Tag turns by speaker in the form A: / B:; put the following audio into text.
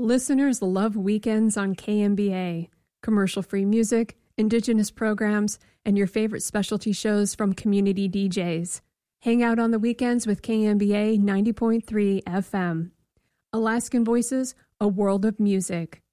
A: Listeners love weekends on KMBA. Commercial-free music, Indigenous programs, and your favorite specialty shows from community DJs. Hang out on the weekends with KMBA 90.3 FM. Alaskan Voices, a world of music.